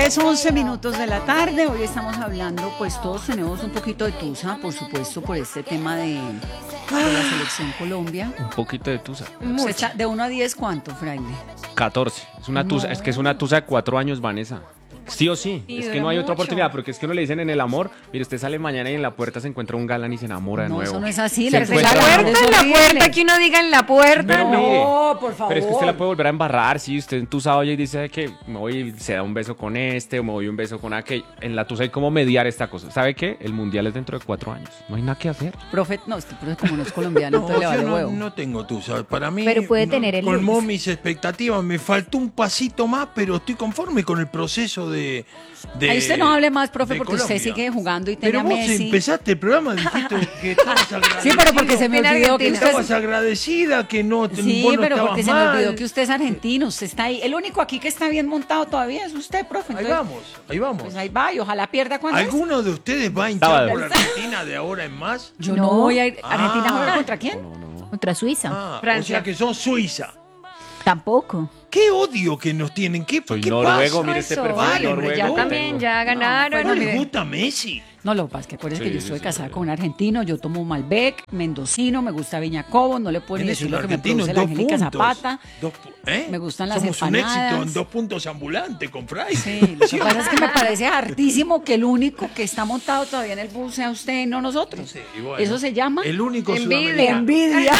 10:11 de la tarde. Hoy estamos hablando, pues todos tenemos un poquito de tusa, por supuesto, por este tema de la selección Colombia. Un poquito de tusa. ¿Se echa de 1 a 10 cuánto, Fraile? 14. Es una tusa, es que es una tusa de 4 años, Vanessa. Sí o sí. Y es que dura no hay otra mucho. oportunidad, porque es que uno le dicen en el amor, mire, usted sale mañana y en la puerta se encuentra un galán y se enamora de No, nuevo. eso no es así. Se la encuentra- La puerta, es en la horrible. puerta, que uno diga en la puerta. Pero No. mire, por favor. Pero es que usted la puede volver a embarrar, si usted en tusa oye y dice que me voy y se da un beso con este o me voy un beso con aquel. En la tusa hay como mediar esta cosa. ¿Sabe qué? El mundial es dentro de 4 años. No hay nada que hacer. Profe, no, este profe como no es colombiano, entonces le yo vale no, huevo. no tengo tusa. Para mí, Pero puede tener el colmó lunes. mis expectativas. Me faltó un pasito más, pero estoy conforme con el proceso de Ahí usted no hable más, profe, de porque usted Colombia. sigue jugando y tiene Pero a vos Messi. empezaste el programa, dijiste que estabas agradecida. Sí, pero porque se me En olvidó que Argentina. usted... Estabas agradecida que no Sí, vos no pero estabas porque se me mal. olvidó que usted es argentino, usted está ahí. El único aquí que está bien montado todavía es usted, profe. Ahí Entonces, vamos, ahí vamos. pues ahí va y ojalá pierda cuando ¿Alguno de ustedes va a hinchar Sábado. por Argentina de ahora en más? Yo No. no voy a ir. ¿Argentina Ah. juega contra quién? Contra Suiza. Ah, o Francia. sea que son Suiza. Tampoco. Qué odio que nos tienen. ¿Qué Soy qué noruego, pasa? mire este Eso, perfil vale, hombre, noruego. ya que también, tengo. ya ganaron. ¿No mire. les gusta Messi? No, lo que pasa es que acuérdense que Sí, yo sí, estoy sí, casada sí. con un argentino, yo tomo Malbec, mendocino, me gusta Viña Cobos, no le puedo ni Eres decir un lo que me argentino produce en la 2 Angélica puntos. Zapata. Me gustan las Somos un éxito empanadas. en 2 puntos ambulante con Fray. Sí, lo que pasa es que me parece hartísimo que el único que está montado todavía en el bus sea usted y no nosotros. Sí, y bueno, Eso se llama el único Envidia. sudamericano. envidia.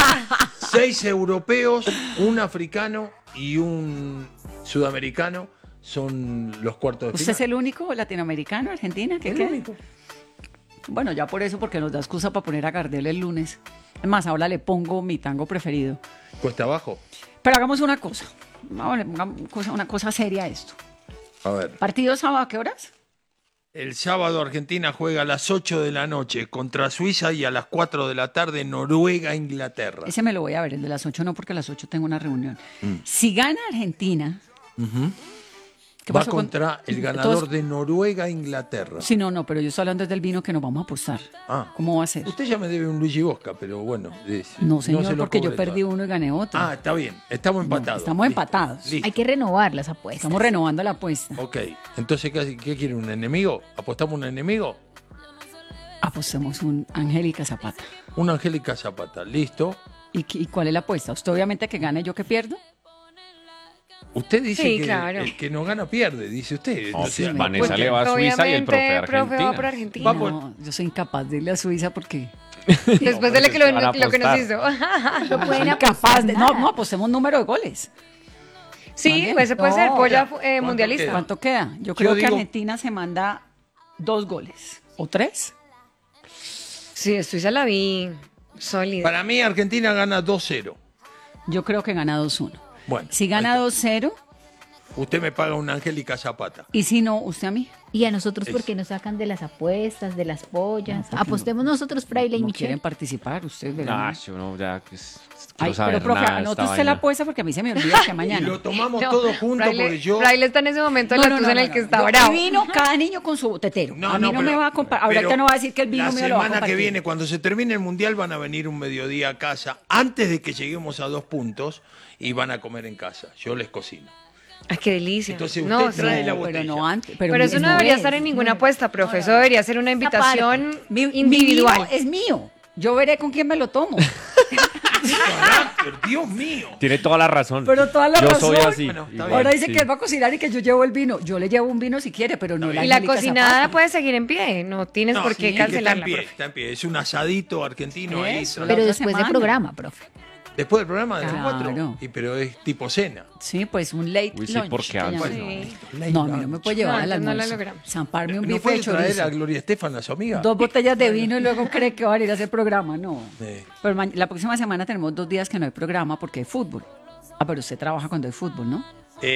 6 europeos, un africano y un sudamericano son los cuartos de ¿Usted final. es el único latinoamericano, Argentina? ¿Qué El queda? único. Bueno, ya por eso, porque nos da excusa para poner a Gardel el lunes. Es más, ahora le pongo mi tango preferido. Cuesta abajo. Pero hagamos una cosa. Hagamos una cosa seria a esto. A ver. ¿Partido sábado a qué horas? El sábado Argentina juega a las 8 de la noche contra Suiza y a las 4 de la tarde Noruega-Inglaterra. Ese me lo voy a ver, el de las 8 no, porque a las 8 tengo una reunión. Mm. Si gana Argentina... ¿qué Va pasó con- contra el ganador Todos- de Noruega-Inglaterra. Sí, no, pero yo estoy hablando desde el vino que nos vamos a apostar. Ah. ¿Cómo va a ser? Usted ya me debe un Luigi Bosca, pero bueno. No, señor, se lo porque yo cobre perdí todo. uno y gané otro. Ah, está bien. Estamos empatados. estamos Listo. empatados. Listo. Hay que renovar las apuestas. Estamos renovando la apuesta. Ok. Entonces, ¿qué quiere? ¿Un enemigo? ¿Apostamos un enemigo? Apostemos un Angélica Zapata. Una Angélica Zapata. Listo. ¿Y cuál es la apuesta? ¿Usted obviamente que gane, yo que pierdo? Usted dice Sí, que claro. el que no gana pierde, dice usted. No, O sea, Vanessa porque- le va a Suiza y el profe a Obviamente, profe va por Argentina. Argentina. Va por- No, yo soy incapaz de irle a Suiza porque... Después de lo que, porque van a lo que nos apostar. hizo. No pueden soy incapaz de... apostar. No, apostemos número de goles. Sí, También. pues ese puede ser No. polla ¿Cuánto mundialista. queda? ¿Cuánto queda? Yo creo que digo- Argentina se manda 2 goles. ¿O 3? Sí, Suiza la vi sólida. Para mí, Argentina gana 2-0. Yo creo que gana 2-1. Bueno, Si gana ahí 2-0, está. Usted me paga una Angélica Zapata. y si no, usted a mí. Y a nosotros, Es- ¿por qué nos sacan de las apuestas, de las pollas? porque Apostemos nosotros, Fraile y No Michelle. quieren participar, ustedes verán. Ah, yo no, ya que Ay, quiero saber pero profe, nada de anote esta usted la vaina. apuesta porque a mí se me olvida que Y mañana. lo tomamos No, todos juntos Fraile- porque yo... Fraile está en ese momento de la tusa en el que está Yo- bravo. el vino, cada niño con su tetero. a mí no me pero- va a comparar. Ahorita pero no va a decir que el vino la mío lo va a semana compartir. que viene, cuando se termine el Mundial, van a venir un mediodía a casa, antes de que lleguemos a 2 puntos, y van a comer en casa. Yo les cocino. Ay, qué delicia. Entonces usted no, trae sí. la Pero botella. no antes. Pero eso no debería estar en ninguna apuesta, profe. Eso debería ser una invitación Mi individual. vino es mío. Yo veré con quién me lo tomo. Carácter, Dios mío. Tiene toda la razón. Pero toda la yo razón. soy así. Bueno, está igual, Ahora dice sí. que él va a cocinar y que yo llevo el vino. Yo le llevo un vino si quiere, pero no la Y la Angélica cocinada Zapata. puede seguir en pie. No tienes No, por qué sí, que cancelarla, está en pie, profe. está en pie. Es un asadito argentino ahí. Eso. Pero otra después semana. del programa, profe. Después del programa de las Claro. 4. Pero es tipo cena. Sí, pues un late Uy, sí, lunch. ¿por qué que antes? llaman. Sí. No, a mí no me puede llevar No, al entonces no la almuerzo. logramos. Zamparme un ¿No bife puede de traer chorizo. a Gloria Estefan, a su amiga? 2 botellas de vino y luego cree que va a ir a hacer programa. No. Sí. Pero la próxima semana tenemos 2 días que no hay programa porque hay fútbol. Ah, pero usted trabaja cuando hay fútbol, ¿no?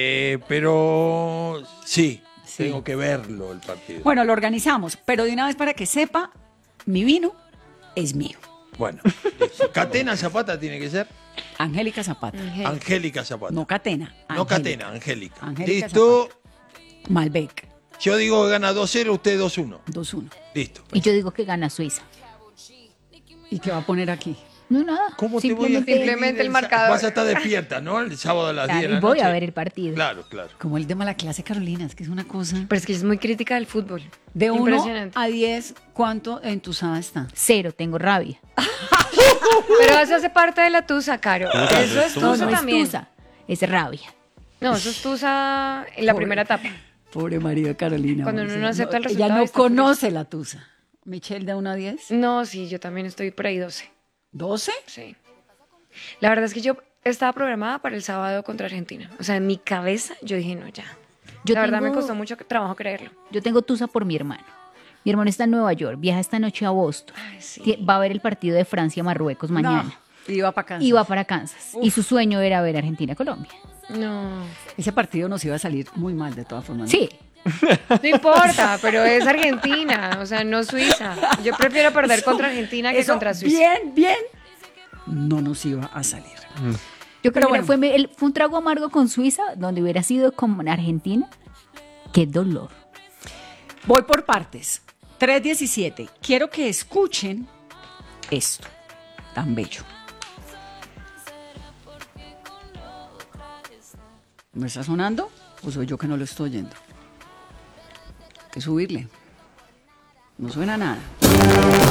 Pero sí, Sí. tengo que verlo el partido. Bueno, lo organizamos, pero de una vez para que sepa, mi vino es mío. Bueno, Catena Zapata tiene que ser. Angélica Zapata. Angélica Zapata. No Catena. No Angélica. Catena, Angélica. Angélica Listo. Malbec. Yo digo que gana 2-0, usted 2-1. 2-1. Listo. Y yo digo que gana Suiza. ¿Y qué va a poner aquí? No, nada. ¿Cómo te voy a Simplemente- Simplemente el marcador. Vas a estar despierta, ¿no? El sábado a las Claro, 10 de y la voy noche. a ver el partido. Claro, claro. Como el de mala clase, Carolina, es que es una cosa. Pero es que es muy crítica del fútbol. De 1 Impresionante. a 10, ¿cuánto entusada está? 0, tengo rabia. Pero eso hace parte de la tusa, Caro. Eso es No, tusa no es también. tusa, es rabia. No, eso es tusa en la Pobre. primera etapa. Pobre María Carolina. Cuando uno no acepta el Ella resultado, no está furiosa. conoce la tusa. Michelle, de 1 a 10. No, sí, yo también estoy por ahí 12. ¿12? Sí. La verdad es que yo estaba programada para el sábado contra Argentina. O sea, en mi cabeza yo dije, no, ya. Yo La verdad me tengo- costó mucho trabajo creerlo. Yo tengo tusa por mi hermano. Mi hermano está en Nueva York, viaja esta noche a Boston. Ay, sí. Va a ver el partido de Francia-Marruecos mañana. No, iba para Kansas. Y va para Kansas. Y su sueño era ver Argentina-Colombia. No. Ese partido nos iba a salir muy mal de todas formas. ¿no? Sí, No importa, pero es Argentina, o sea, no Suiza. Yo prefiero perder contra Argentina que Eso, contra Suiza. bien, no nos iba a salir. yo creo bueno. que fue un trago amargo con Suiza, donde hubiera sido con Argentina. Qué dolor. Voy por partes. 3:17. Quiero que escuchen esto tan bello. ¿Me está sonando? ¿O soy yo que no lo estoy oyendo? Hay que subirle. No suena nada.